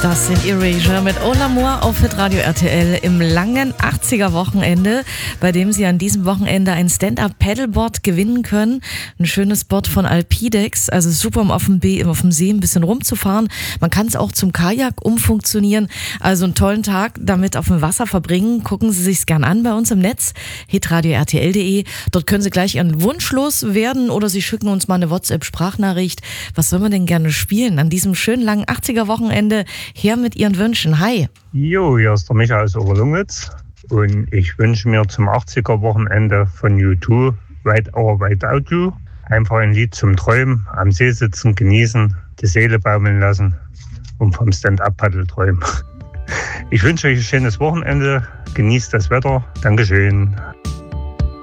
Das sind Erasure mit Au L'Amour auf Hitradio RTL im langen 80er-Wochenende, bei dem Sie an diesem Wochenende ein Stand-Up-Paddleboard gewinnen können. Ein schönes Board von Alpidex, also super, um auf dem See ein bisschen rumzufahren. Man kann es auch zum Kajak umfunktionieren. Also einen tollen Tag damit auf dem Wasser verbringen. Gucken Sie sich's gern an bei uns im Netz, hitradio-rtl.de. Dort können Sie gleich Ihren Wunsch loswerden oder Sie schicken uns mal eine WhatsApp-Sprachnachricht. Was soll man denn gerne spielen an diesem schönen langen 80er-Wochenende? Her mit Ihren Wünschen. Hi. Jo, hier ist der Michael aus Oberlungwitz und ich wünsche mir zum 80er-Wochenende von U2 Ride Our Ride Out You einfach ein Lied zum Träumen, am See sitzen, genießen, die Seele baumeln lassen und vom Stand-Up-Paddle träumen. Ich wünsche euch ein schönes Wochenende, genießt das Wetter, Dankeschön.